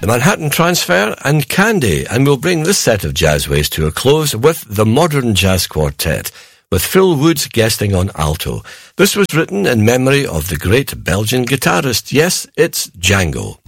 the Manhattan Transfer and Candy, and we'll bring this set of Jazzways to a close with the Modern Jazz Quartet, with Phil Woods guesting on alto. This was written in memory of the great Belgian guitarist. Yes, it's Django.